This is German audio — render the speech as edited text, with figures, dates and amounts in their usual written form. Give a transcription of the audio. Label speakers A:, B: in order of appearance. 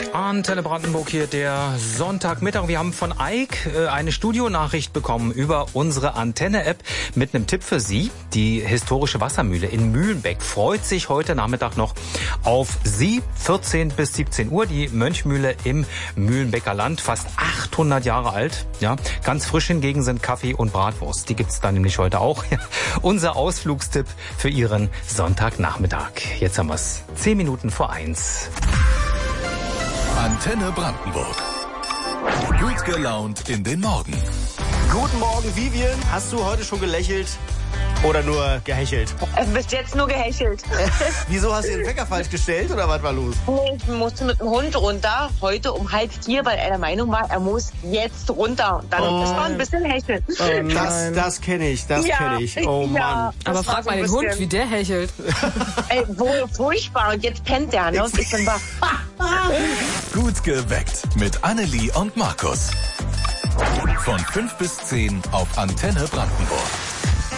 A: Antenne Brandenburg hier, der Sonntagmittag. Wir haben von Ike eine Studionachricht bekommen über unsere Antenne-App mit einem Tipp für Sie. Die historische Wassermühle in Mühlenbeck freut sich heute Nachmittag noch auf Sie. 14 bis 17 Uhr. Die Mönchmühle im Mühlenbecker Land, fast 800 Jahre alt. Ja, ganz frisch hingegen sind Kaffee und Bratwurst. Die gibt's da nämlich heute auch. Unser Ausflugstipp für Ihren Sonntagnachmittag. Jetzt haben wir's 10 Minuten vor 1.
B: Antenne Brandenburg. Gut gelaunt in den Morgen.
C: Guten Morgen, Vivian. Hast du heute schon gelächelt oder nur gehechelt?
D: Bis jetzt nur gehechelt.
C: Wieso, hast du den Wecker falsch gestellt oder was war los?
D: Nee, ich musste mit dem Hund runter, heute um 3:30, weil er der Meinung war, er muss jetzt runter. Dann das war ein bisschen hecheln.
C: Das kenne ich, kenn ich. Oh Mann.
D: Ja,
E: aber frag mal den Hund, wie der hechelt.
D: Ey, furchtbar. Und jetzt pennt der, ne? Und ich bin wach.
B: Gut geweckt mit Annelie und Markus. Von 5 bis 10 auf Antenne Brandenburg.